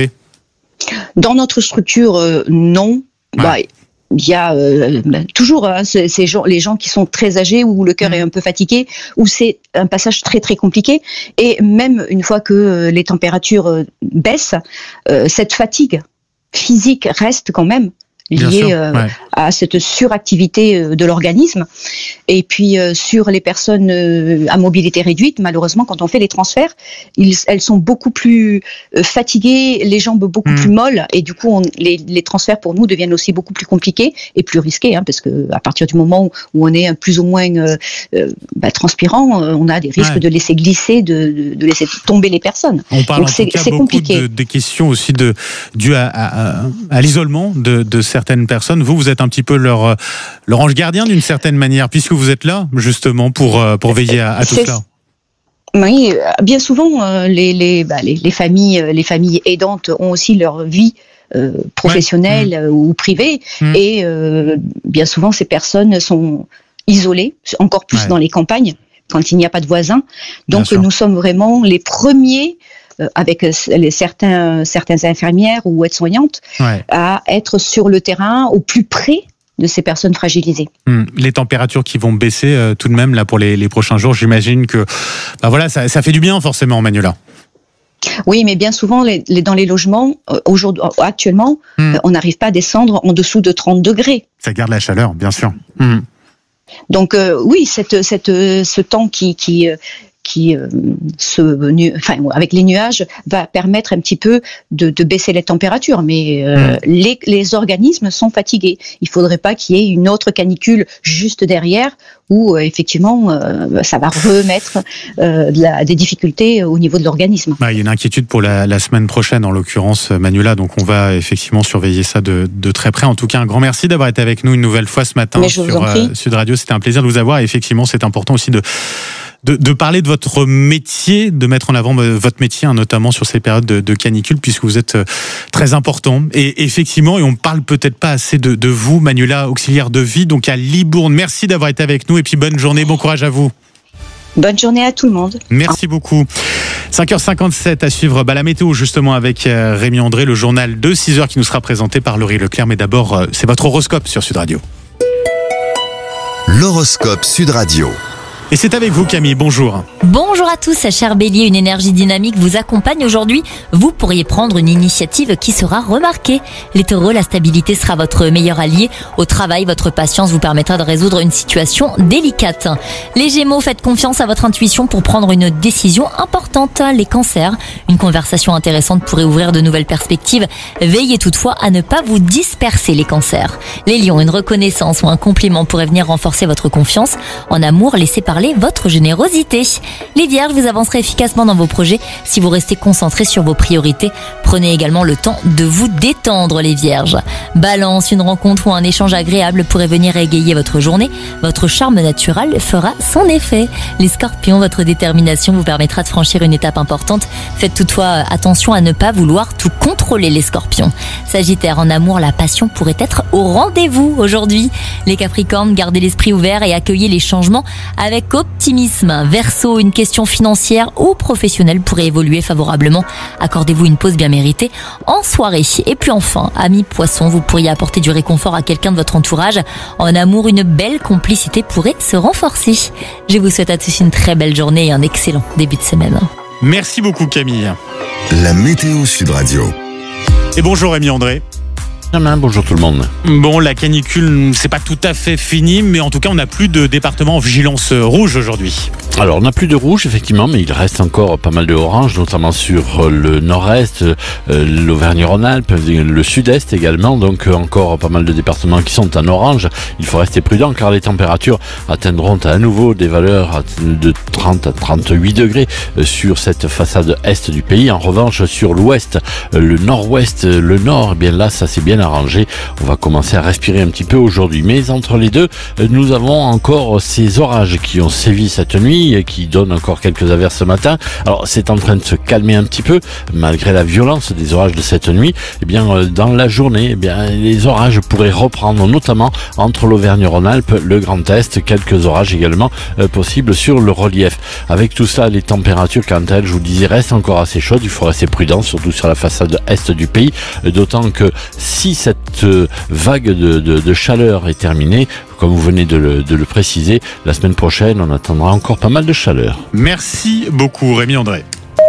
Dans notre structure, euh, non. Ouais. Bah, il y a euh, toujours hein, ces, ces gens, les gens qui sont très âgés, où le cœur mmh. est un peu fatigué, où c'est un passage très très compliqué. Et même une fois que les températures euh, baissent, euh, cette fatigue physique reste quand même liée euh, ouais. à cette suractivité euh, de l'organisme. Et puis euh, sur les personnes euh, à mobilité réduite, malheureusement, quand on fait les transferts, ils, elles sont beaucoup plus euh, fatiguées, les jambes beaucoup mmh. plus molles, et du coup, on, les, les transferts pour nous deviennent aussi beaucoup plus compliqués et plus risqués, hein, parce que à partir du moment où, où on est plus ou moins euh, euh, bah, transpirant, euh, on a des risques ouais. de laisser glisser, de, de, de laisser tomber les personnes. On parle Donc en c'est, tout cas c'est beaucoup compliqué. De, des questions aussi de dues à, à, à l'isolement de, de certaines personnes. Vous, vous êtes un petit peu leur, leur ange gardien d'une certaine manière, puisque vous êtes là, justement, pour, pour veiller à, à tout C'est... cela. Oui, bien souvent, les, les, bah, les, les, familles, les familles aidantes ont aussi leur vie euh, professionnelle ouais. mmh. ou privée, mmh. et euh, bien souvent, ces personnes sont isolées, encore plus ouais. dans les campagnes, quand il n'y a pas de voisins. Donc, nous sommes vraiment les premiers Euh, avec les certains, certaines infirmières ou aides-soignantes, ouais. à être sur le terrain au plus près de ces personnes fragilisées. Hum, les températures qui vont baisser euh, tout de même là pour les, les prochains jours, j'imagine que bah voilà, ça, ça fait du bien forcément, Manuela. Oui, mais bien souvent, les, les, dans les logements, euh, aujourd'hui, actuellement, hum. euh, on n'arrive pas à descendre en dessous de trente degrés. Ça garde la chaleur, bien sûr. Hum. Donc euh, oui, cette, cette, ce temps qui... qui euh, qui euh, se, enfin, avec les nuages, va permettre un petit peu de, de baisser les températures. Mais euh, mmh. les, les organismes sont fatigués. Il ne faudrait pas qu'il y ait une autre canicule juste derrière où, euh, effectivement, euh, ça va remettre euh, de la, des difficultés au niveau de l'organisme. Bah, il y a une inquiétude pour la, la semaine prochaine, en l'occurrence, Manuela. Donc, on va effectivement surveiller ça de, de très près. En tout cas, un grand merci d'avoir été avec nous une nouvelle fois ce matin sur euh, Sud Radio. C'était un plaisir de vous avoir. Et effectivement, c'est important aussi de De, de parler de votre métier, de mettre en avant votre métier, hein, notamment sur ces périodes de, de canicule, puisque vous êtes euh, très important. Et effectivement, et on ne parle peut-être pas assez de, de vous, Manuela, auxiliaire de vie, donc à Libourne. Merci d'avoir été avec nous et puis bonne journée, bon courage à vous. Bonne journée à tout le monde. Merci beaucoup. cinq heures cinquante-sept à suivre bah, la météo justement avec euh, Rémi André, le journal de six heures qui nous sera présenté par Laurie Leclerc. Mais d'abord, euh, c'est votre horoscope sur Sud Radio. L'horoscope Sud Radio. Et c'est avec vous Camille, bonjour. Bonjour à tous, cher Bélier, une énergie dynamique vous accompagne aujourd'hui. Vous pourriez prendre une initiative qui sera remarquée. Les taureaux, la stabilité sera votre meilleur allié. Au travail, votre patience vous permettra de résoudre une situation délicate. Les Gémeaux, faites confiance à votre intuition pour prendre une décision importante. Les Cancers, une conversation intéressante pourrait ouvrir de nouvelles perspectives. Veillez toutefois à ne pas vous disperser, les Cancers. Les Lions, une reconnaissance ou un compliment pourrait venir renforcer votre confiance. En amour, laissez parler votre générosité. Les Vierges, vous avancerez efficacement dans vos projets si vous restez concentrés sur vos priorités. Prenez également le temps de vous détendre, les Vierges. Balance, une rencontre ou un échange agréable pourrait venir égayer votre journée. Votre charme naturel fera son effet. Les Scorpions, votre détermination vous permettra de franchir une étape importante. Faites toutefois attention à ne pas vouloir tout contrôler, les Scorpions. Sagittaire, en amour, la passion pourrait être au rendez-vous aujourd'hui. Les Capricornes, gardez l'esprit ouvert et accueillez les changements avec optimisme. Verseau, une question financière ou professionnelle pourrait évoluer favorablement. Accordez-vous une pause bien méritée en soirée. Et puis enfin, amis Poissons, vous pourriez apporter du réconfort à quelqu'un de votre entourage. En amour, une belle complicité pourrait se renforcer. Je vous souhaite à tous une très belle journée et un excellent début de semaine. Merci beaucoup Camille. La météo Sud Radio. Et bonjour Rémi André. Bonjour tout le monde. Bon, la canicule, c'est pas tout à fait fini, mais en tout cas, on n'a plus de département en vigilance rouge aujourd'hui. Alors, on n'a plus de rouge, effectivement, mais il reste encore pas mal de orange, notamment sur le nord-est, euh, l'Auvergne-Rhône-Alpes, le sud-est également. Donc, encore pas mal de départements qui sont en orange. Il faut rester prudent car les températures atteindront à nouveau des valeurs de trente à trente-huit degrés sur cette façade est du pays. En revanche, sur l'ouest, le nord-ouest, le nord, eh bien là, ça c'est bien arrangé. On va commencer à respirer un petit peu aujourd'hui. Mais entre les deux, nous avons encore ces orages qui ont sévi cette nuit et qui donnent encore quelques averses ce matin. Alors, c'est en train de se calmer un petit peu, malgré la violence des orages de cette nuit. Eh bien, dans la journée, eh bien, les orages pourraient reprendre, notamment entre l'Auvergne-Rhône-Alpes, le Grand Est, quelques orages également euh, possibles sur le relief. Avec tout ça, les températures, quant à elles, je vous disais, restent encore assez chaudes. Il faut rester prudent, surtout sur la façade est du pays, d'autant que si cette euh, vague de, de, de chaleur est terminée, comme vous venez de le, de le préciser, la semaine prochaine, on attendra encore pas mal de chaleur. Merci beaucoup Rémi André.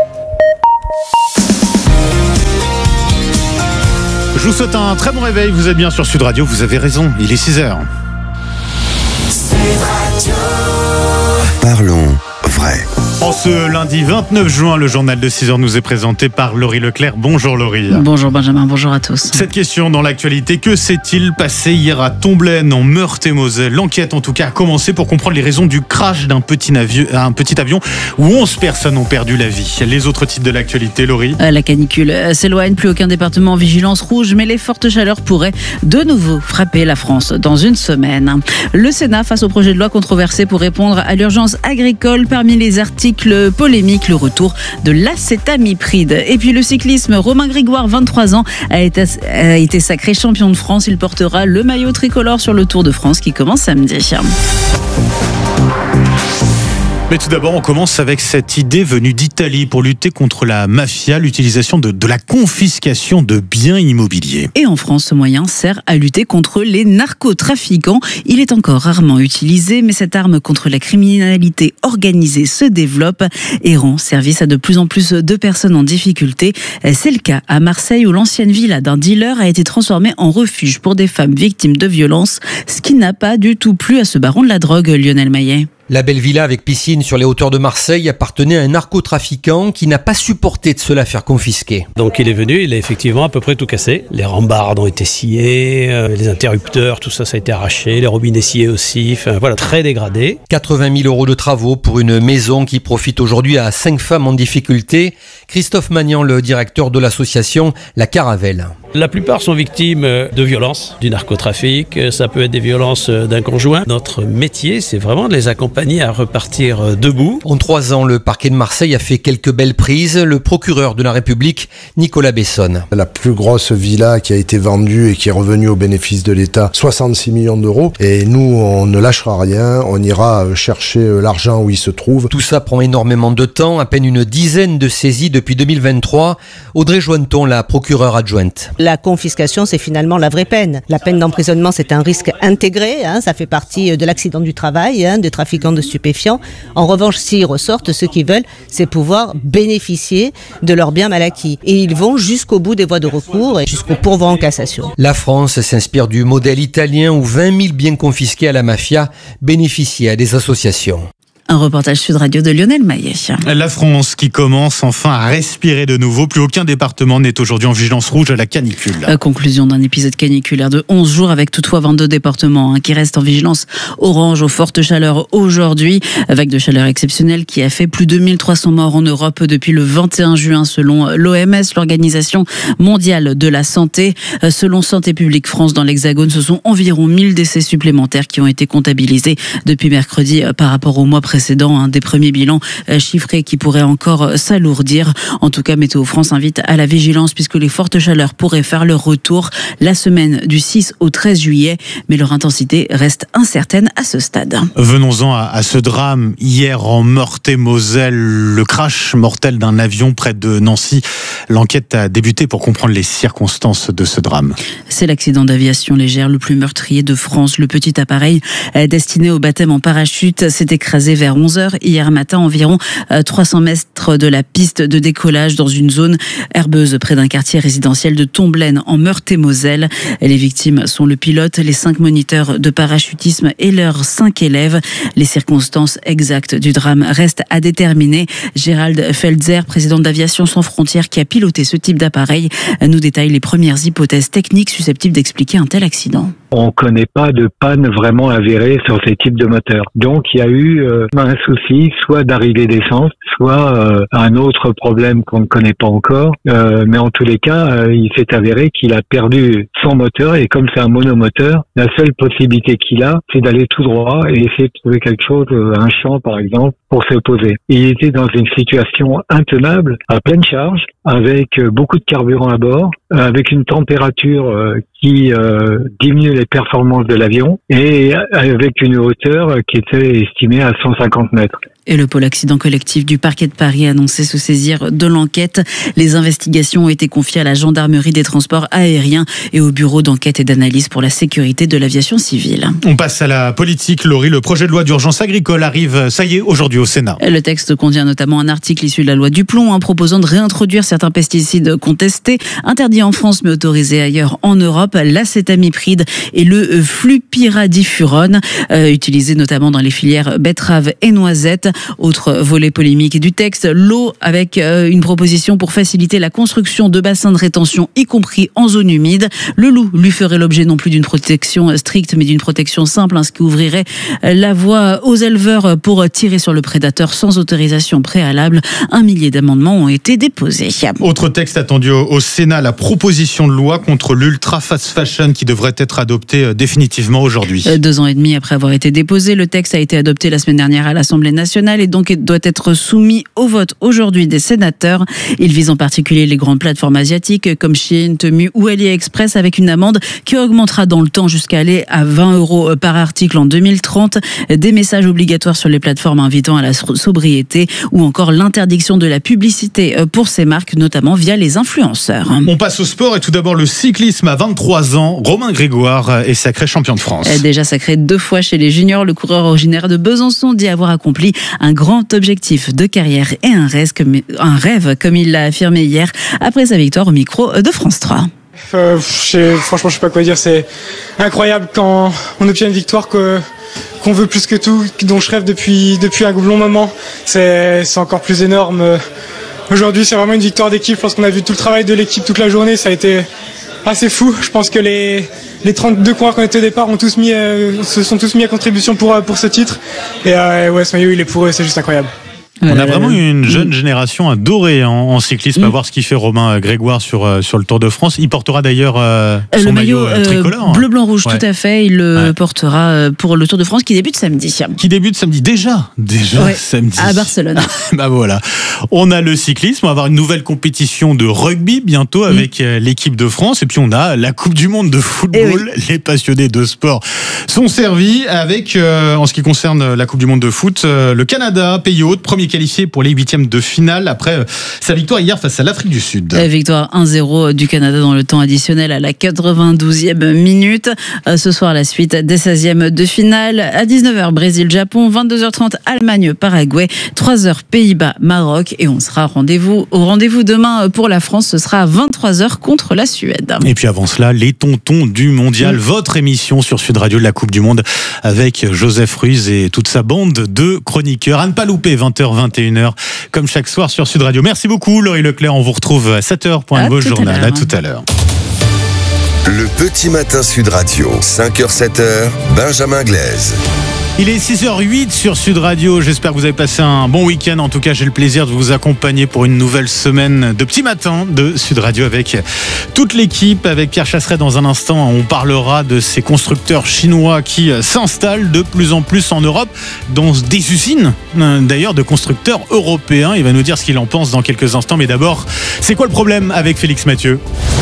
Je vous souhaite un très bon réveil, vous êtes bien sur Sud Radio, vous avez raison, il est six heures. Sud Radio. Parlons vrai. En ce lundi vingt-neuf juin, le journal de six heures nous est présenté par Laurie Leclerc. Bonjour Laurie. Bonjour Benjamin, bonjour à tous. Cette question dans l'actualité, que s'est-il passé hier à Tomblaine en Meurthe-et-Moselle? L'enquête en tout cas a commencé pour comprendre les raisons du crash d'un petit, navio, un petit avion où onze personnes ont perdu la vie. Les autres titres de l'actualité, Laurie? La canicule s'éloigne, plus aucun département en vigilance rouge, mais les fortes chaleurs pourraient de nouveau frapper la France dans une semaine. Le Sénat face au projet de loi controversé pour répondre à l'urgence agricole. Parmi les articles polémiques, le retour de l'acétamipride. Et puis le cyclisme, Romain Grégoire, vingt-trois ans, a été, a été sacré champion de France. Il portera le maillot tricolore sur le Tour de France qui commence samedi. Mais tout d'abord, on commence avec cette idée venue d'Italie pour lutter contre la mafia, l'utilisation de, de la confiscation de biens immobiliers. Et en France, ce moyen sert à lutter contre les narcotrafiquants. Il est encore rarement utilisé, mais cette arme contre la criminalité organisée se développe et rend service à de plus en plus de personnes en difficulté. C'est le cas à Marseille où l'ancienne villa d'un dealer a été transformée en refuge pour des femmes victimes de violences, ce qui n'a pas du tout plu à ce baron de la drogue, Lionel Maillet. La belle villa avec piscine sur les hauteurs de Marseille appartenait à un narcotrafiquant qui n'a pas supporté de se la faire confisquer. Donc il est venu, il a effectivement à peu près tout cassé. Les rambardes ont été sciés, euh, les interrupteurs, tout ça, ça a été arraché, les robinets sciés aussi, enfin voilà, très dégradé. quatre-vingt mille euros de travaux pour une maison qui profite aujourd'hui à cinq femmes en difficulté. Christophe Magnan, le directeur de l'association La Caravelle. La plupart sont victimes de violences, du narcotrafic, ça peut être des violences d'un conjoint. Notre métier, c'est vraiment de les accompagner à repartir debout. En trois ans, le parquet de Marseille a fait quelques belles prises. Le procureur de la République, Nicolas Bessonne. La plus grosse villa qui a été vendue et qui est revenue au bénéfice de l'État, soixante-six millions d'euros. Et nous, on ne lâchera rien, on ira chercher l'argent où il se trouve. Tout ça prend énormément de temps, à peine une dizaine de saisies depuis deux mille vingt-trois. Audrey Jointon, la procureure adjointe. La confiscation, c'est finalement la vraie peine. La peine d'emprisonnement, c'est un risque intégré, hein, ça fait partie de l'accident du travail, hein, des trafiquants trafiquants de stupéfiants. En revanche, s'ils ressortent, ce qu'ils veulent, c'est pouvoir bénéficier de leurs biens mal acquis. Et ils vont jusqu'au bout des voies de recours et jusqu'au pourvoi en cassation. La France s'inspire du modèle italien où vingt mille biens confisqués à la mafia bénéficient à des associations. Un reportage Sud Radio de Lionel Maillet. La France qui commence enfin à respirer de nouveau. Plus aucun département n'est aujourd'hui en vigilance rouge à la canicule. La conclusion d'un épisode caniculaire de onze jours avec toutefois vingt-deux départements hein, qui restent en vigilance orange aux fortes chaleurs aujourd'hui. Vague de chaleur exceptionnelle qui a fait plus de mille trois cents morts en Europe depuis le vingt et un juin selon l'O M S, l'Organisation mondiale de la santé. Selon Santé publique France dans l'Hexagone, ce sont environ mille décès supplémentaires qui ont été comptabilisés depuis mercredi par rapport au mois précédent. précédent, hein, des premiers bilans euh, chiffrés qui pourraient encore euh, s'alourdir. En tout cas, Météo France invite à la vigilance puisque les fortes chaleurs pourraient faire leur retour la semaine du six au treize juillet, mais leur intensité reste incertaine à ce stade. Venons-en à, à ce drame. Hier en Meurthe-et-Moselle, le crash mortel d'un avion près de Nancy. L'enquête a débuté pour comprendre les circonstances de ce drame. C'est l'accident d'aviation légère le plus meurtrier de France. Le petit appareil euh, destiné au baptême en parachute s'est écrasé vers onze heures hier matin, environ trois cents mètres de la piste de décollage dans une zone herbeuse près d'un quartier résidentiel de Tomblaine en Meurthe-et-Moselle. Les victimes sont le pilote, les cinq moniteurs de parachutisme et leurs cinq élèves. Les circonstances exactes du drame restent à déterminer. Gérald Felzer, président d'Aviation sans frontières qui a piloté ce type d'appareil, nous détaille les premières hypothèses techniques susceptibles d'expliquer un tel accident. On ne connaît pas de panne vraiment avérée sur ces types de moteurs. Donc il y a eu euh, un souci, soit d'arrivée d'essence, soit euh, un autre problème qu'on ne connaît pas encore. Euh, mais en tous les cas, euh, il s'est avéré qu'il a perdu son moteur et comme c'est un monomoteur, la seule possibilité qu'il a, c'est d'aller tout droit et essayer de trouver quelque chose, euh, un champ par exemple, pour se poser. Il était dans une situation intenable, à pleine charge, avec euh, beaucoup de carburant à bord, euh, avec une température euh, qui euh, diminue les performances de l'avion et avec une hauteur qui était estimée à cent cinquante mètres. Et le pôle accident collectif du parquet de Paris a annoncé se saisir de l'enquête. Les investigations ont été confiées à la gendarmerie des transports aériens et au bureau d'enquête et d'analyse pour la sécurité de l'aviation civile. On passe à la politique. Laurie, le projet de loi d'urgence agricole arrive, ça y est, aujourd'hui au Sénat. Le texte contient notamment un article issu de la loi Duplon hein, proposant de réintroduire certains pesticides contestés, interdits en France mais autorisés ailleurs en Europe, l'acétamipride et le flupiradifurone, euh, utilisés notamment dans les filières betteraves et noisettes. Autre volet polémique du texte, l'eau avec euh, une proposition pour faciliter la construction de bassins de rétention, y compris en zone humide. Le loup lui ferait l'objet non plus d'une protection stricte, mais d'une protection simple, hein, ce qui ouvrirait la voie aux éleveurs pour tirer sur le prédateur sans autorisation préalable. Un millier d'amendements ont été déposés. Autre texte attendu au, au Sénat, la proposition de loi contre l'ultra fast fashion qui devrait être adoptée définitivement aujourd'hui. Deux ans et demi après avoir été déposé, le texte a été adopté la semaine dernière à l'Assemblée nationale et donc doit être soumis au vote aujourd'hui des sénateurs. Il vise en particulier les grandes plateformes asiatiques comme Shein, Temu ou AliExpress avec une amende qui augmentera dans le temps jusqu'à aller à vingt euros par article en deux mille trente. Des messages obligatoires sur les plateformes invitant à la sobriété ou encore l'interdiction de la publicité pour ces marques, notamment via les influenceurs. On passe au sport et tout d'abord le cyclisme à vingt-trois ans. Romain Grégoire est sacré champion de France. Déjà sacré deux fois chez les juniors, le coureur originaire de Besançon dit avoir accompli un grand objectif de carrière et un rêve, comme, un rêve, comme il l'a affirmé hier après sa victoire au micro de France trois. Euh, je franchement, je sais pas quoi dire. C'est incroyable quand on obtient une victoire que, qu'on veut plus que tout, dont je rêve depuis, depuis un long moment. C'est, c'est encore plus énorme. Aujourd'hui, c'est vraiment une victoire d'équipe. Je pense qu'on a vu tout le travail de l'équipe toute la journée. Ça a été assez fou. Je pense que les, les trente-deux coureurs qui ont été au départ ont tous mis, euh, se sont tous mis à contribution pour, pour ce titre. Et euh, ouais, ce maillot, il est pour eux, c'est juste incroyable. On a vraiment une jeune génération adorée en, en cyclisme. À voir ce qu'il fait Romain Grégoire sur, sur le Tour de France. Il portera d'ailleurs euh, son le maillot, maillot tricolore. Bleu, blanc, rouge, ouais. Tout à fait. Il le ouais. portera pour le Tour de France qui débute samedi. Qui débute samedi déjà Déjà ouais, samedi. à Barcelone. Bah voilà. On a le cyclisme. On va avoir une nouvelle compétition de rugby bientôt avec mmh. l'équipe de France. Et puis on a la Coupe du Monde de football. Oui. Les passionnés de sport sont servis avec, euh, en ce qui concerne la Coupe du Monde de foot, euh, le Canada, pays hôte, premier est qualifié pour les huitièmes de finale après sa victoire hier face à l'Afrique du Sud. La victoire un zéro du Canada dans le temps additionnel à la quatre-vingt-douzième minute. Ce soir, la suite des seizièmes de finale. À dix-neuf heures, Brésil-Japon, vingt-deux heures trente, Allemagne-Paraguay, trois heures, Pays-Bas-Maroc. Et on sera rendez-vous, au rendez-vous demain pour la France. Ce sera à vingt-trois heures contre la Suède. Et puis avant cela, les tontons du mondial. Mmh. Votre émission sur Sud Radio de la Coupe du Monde avec Joseph Ruiz et toute sa bande de chroniqueurs. À ne pas louper, vingt heures, vingt et une heures, comme chaque soir sur Sud Radio. Merci beaucoup, Laurie Leclerc. On vous retrouve à sept heures pour un nouveau journal. À tout à l'heure. Le petit matin Sud Radio, cinq heures, sept heures, Benjamin Glaise. Il est six heures huit sur Sud Radio. J'espère que vous avez passé un bon week-end. En tout cas, j'ai le plaisir de vous accompagner pour une nouvelle semaine de petit matin de Sud Radio avec toute l'équipe. Avec Pierre Chasseret dans un instant, on parlera de ces constructeurs chinois qui s'installent de plus en plus en Europe dans des usines, d'ailleurs, de constructeurs européens. Il va nous dire ce qu'il en pense dans quelques instants. Mais d'abord, c'est quoi le problème avec Félix Mathieu ?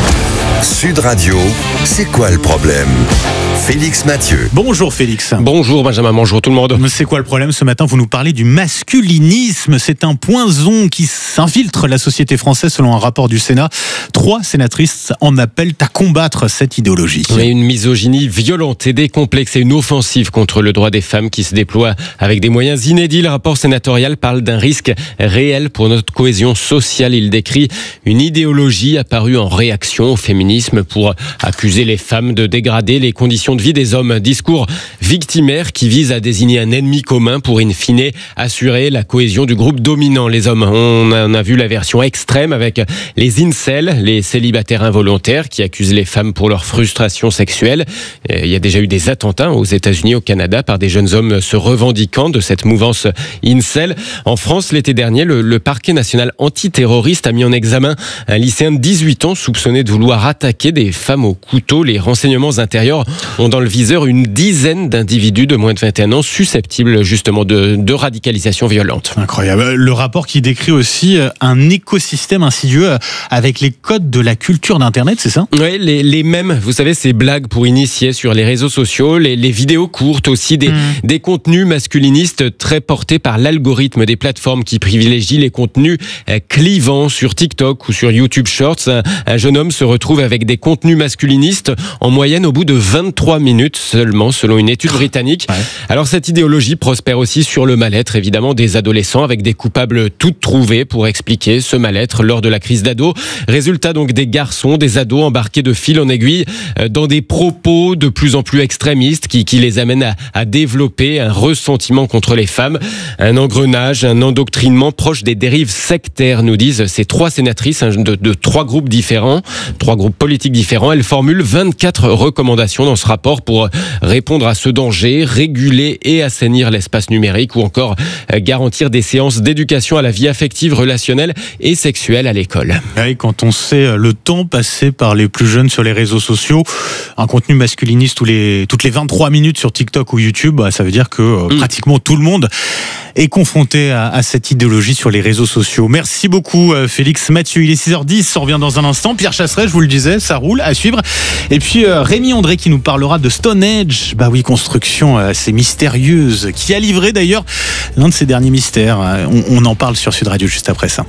Sud Radio, c'est quoi le problème ? Félix Mathieu. Bonjour Félix. Bonjour Benjamin, bonjour tout le monde. C'est quoi le problème ce matin ? Vous nous parlez du masculinisme. C'est un poison qui s'infiltre la société française selon un rapport du Sénat. Trois sénatrices en appellent à combattre cette idéologie. Mais une misogynie violente et décomplexée, une offensive contre le droit des femmes qui se déploie avec des moyens inédits. Le rapport sénatorial parle d'un risque réel pour notre cohésion sociale. Il décrit une idéologie apparue en réaction au féminisme pour accuser les femmes de dégrader les conditions de vie des hommes. Discours victimaire qui vise à désigner un ennemi commun pour in fine assurer la cohésion du groupe dominant, les hommes. On en a vu la version extrême avec les incels, les célibataires involontaires qui accusent les femmes pour leur frustration sexuelle. Il y a déjà eu des attentats aux États-Unis, au Canada, par des jeunes hommes se revendiquant de cette mouvance incel. En France, l'été dernier, le, le parquet national antiterroriste a mis en examen un lycéen de dix-huit ans soupçonné de vouloir attaquer des femmes au couteau. Les renseignements intérieurs ont dans le viseur une dizaine d'individus de moins de vingt et un ans susceptibles justement de, de radicalisation violente. Incroyable. Le rapport qui décrit aussi un écosystème insidieux avec les codes de la culture d'Internet, c'est ça ? Oui, les, les mêmes, vous savez, ces blagues pour initier sur les réseaux sociaux, les, les vidéos courtes aussi, des, mmh. des contenus masculinistes très portés par l'algorithme des plateformes qui privilégient les contenus clivants sur TikTok ou sur YouTube Shorts. Un, un jeune homme se retrouve avec des contenus masculinistes en moyenne au bout de vingt-trois minutes seulement, selon une étude britannique. Ouais. Alors cette idéologie prospère aussi sur le mal-être, évidemment, des adolescents, avec des coupables toutes trouvées pour expliquer ce mal-être lors de la crise d'ado. Résultat donc des garçons, des ados embarqués de fil en aiguille dans des propos de plus en plus extrémistes qui, qui les amènent à, à développer un ressentiment contre les femmes. Un engrenage, un endoctrinement proche des dérives sectaires, nous disent ces trois sénatrices de, de trois groupes différents, trois groupes politiques différents. Elles formulent vingt-quatre recommandations dans ce rapport pour répondre à ce danger, réguler et assainir l'espace numérique ou encore garantir des séances d'éducation à la vie affective, relationnelle et sexuelle à l'école. Oui, quand on sait le temps passé par les plus jeunes sur les réseaux sociaux, un contenu masculiniste tous les, toutes les vingt-trois minutes sur TikTok ou YouTube, bah, ça veut dire que euh, mmh. pratiquement tout le monde est confronté à, à cette idéologie sur les réseaux sociaux. Merci beaucoup euh, Félix Mathieu. Il est six heures dix, on revient dans un instant. Pierre Chasseret, je vous le disais, ça roule, à suivre. Et puis euh, Rémi André qui nous parlera de Stonehenge. Bah oui, construction euh, assez mystérieuse, qui a livré d'ailleurs l'un de ses derniers mystères. On, on en parle sur Sud Radio juste après ça.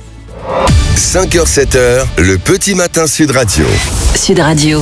cinq heures, sept heures, le petit matin Sud Radio. Sud Radio.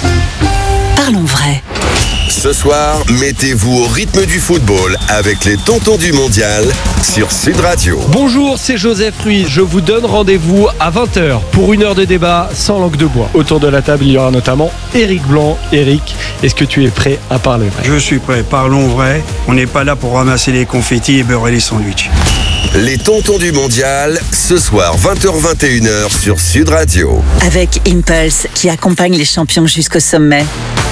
Parlons vrai. Ce soir, mettez-vous au rythme du football avec les tontons du mondial sur Sud Radio. Bonjour, c'est Joseph Ruiz. Je vous donne rendez-vous à vingt heures pour une heure de débat sans langue de bois. Autour de la table, il y aura notamment Éric Blanc. Éric, est-ce que tu es prêt à parler vrai ? Je suis prêt, parlons vrai. On n'est pas là pour ramasser les confettis et beurrer les sandwichs. Les tontons du mondial, ce soir vingt heures vingt et une heures sur Sud Radio. Avec Impulse qui accompagne les champions jusqu'au sommet.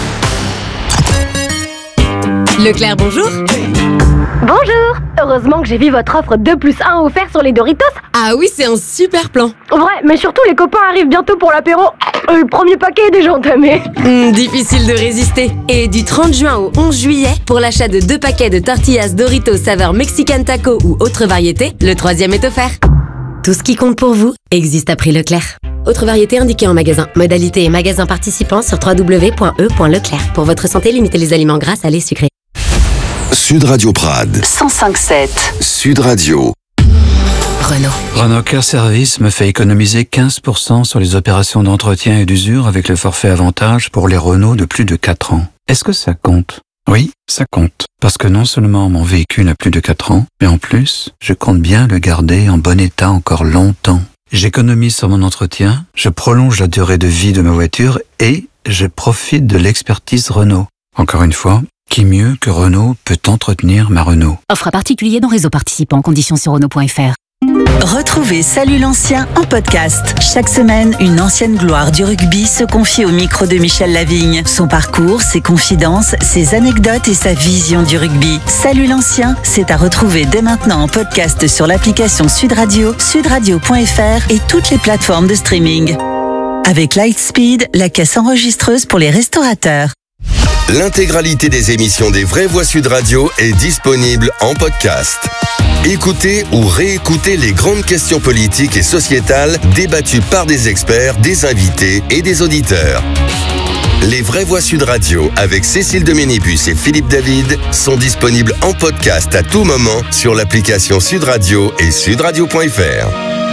Leclerc, bonjour. Bonjour. Heureusement que j'ai vu votre offre deux plus un offert sur les Doritos. Ah oui, c'est un super plan. Vrai, mais surtout les copains arrivent bientôt pour l'apéro. Euh, le premier paquet est déjà entamé. Mmh, difficile de résister. Et du trente juin au onze juillet, pour l'achat de deux paquets de tortillas Doritos saveur Mexican Taco ou autre variété, le troisième est offert. Tout ce qui compte pour vous existe à prix Leclerc. Autre variété indiquée en magasin. Modalité et magasin participants sur w w w point e point leclerc. Pour votre santé, limitez les aliments gras, salés, sucrés. Sud Radio Prades. cent cinq sept. Sud Radio. Renault. Renault Care Service me fait économiser quinze pour cent sur les opérations d'entretien et d'usure avec le forfait avantage pour les Renault de plus de quatre ans. Est-ce que ça compte? Oui, ça compte. Parce que non seulement mon véhicule a plus de quatre ans, mais en plus, je compte bien le garder en bon état encore longtemps. J'économise sur mon entretien, je prolonge la durée de vie de ma voiture et je profite de l'expertise Renault. Encore une fois, qui mieux que Renault peut entretenir ma Renault? Offre à particulier dans réseau participant. Conditions sur Renault point F R. Retrouvez Salut l'ancien en podcast. Chaque semaine, une ancienne gloire du rugby se confie au micro de Michel Lavigne. Son parcours, ses confidences, ses anecdotes et sa vision du rugby. Salut l'ancien, c'est à retrouver dès maintenant en podcast sur l'application Sud Radio, sudradio point F R et toutes les plateformes de streaming. Avec Lightspeed, la caisse enregistreuse pour les restaurateurs. L'intégralité des émissions des Vraies Voix Sud Radio est disponible en podcast. Écoutez ou réécoutez les grandes questions politiques et sociétales débattues par des experts, des invités et des auditeurs. Les Vraies Voix Sud Radio avec Cécile de Ménibus et Philippe David sont disponibles en podcast à tout moment sur l'application Sud Radio et sudradio point F R.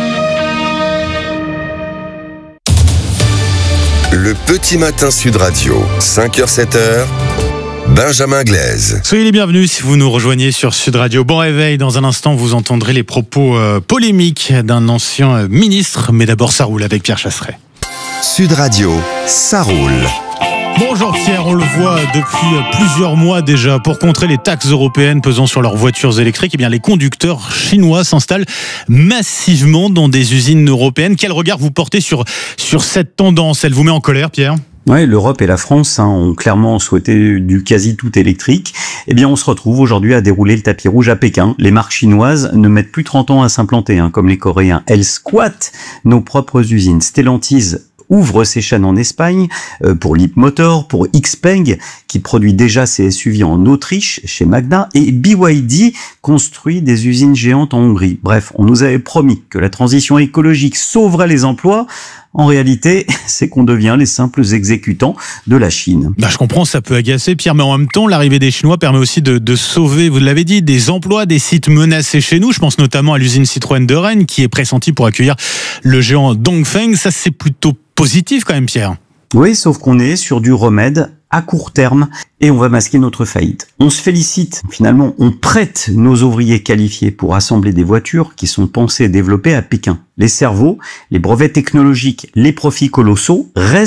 Le petit matin Sud Radio, cinq heures sept heures. Benjamin Glaise. Soyez les bienvenus si vous nous rejoignez sur Sud Radio. Bon réveil, dans un instant vous entendrez les propos euh, polémiques d'un ancien euh, ministre, mais d'abord ça roule avec Pierre Chasseret. Sud Radio, ça roule. Bonjour Pierre, on le voit depuis plusieurs mois déjà. Pour contrer les taxes européennes pesant sur leurs voitures électriques, eh bien les conducteurs chinois s'installent massivement dans des usines européennes. Quel regard vous portez sur, sur cette tendance? Elle vous met en colère, Pierre? Oui, l'Europe et la France hein, ont clairement souhaité du quasi tout électrique. Eh bien, on se retrouve aujourd'hui à dérouler le tapis rouge à Pékin. Les marques chinoises ne mettent plus trente ans à s'implanter, hein, comme les Coréens. Elles squattent nos propres usines. Stellantis ouvre ses chaînes en Espagne euh, pour Leapmotor, pour Xpeng qui produit déjà ses S U V en Autriche chez Magna et B Y D construit des usines géantes en Hongrie. Bref, on nous avait promis que la transition écologique sauverait les emplois. En réalité, c'est qu'on devient les simples exécutants de la Chine. Bah, je comprends, ça peut agacer, Pierre, mais en même temps, l'arrivée des Chinois permet aussi de, de sauver, vous l'avez dit, des emplois, des sites menacés chez nous. Je pense notamment à l'usine Citroën de Rennes, qui est pressentie pour accueillir le géant Dongfeng. Ça, c'est plutôt positif quand même, Pierre. Oui, sauf qu'on est sur du remède à court terme et on va masquer notre faillite. On se félicite, finalement, on prête nos ouvriers qualifiés pour assembler des voitures qui sont pensées et développées à Pékin. Les cerveaux, les brevets technologiques, les profits colossaux restent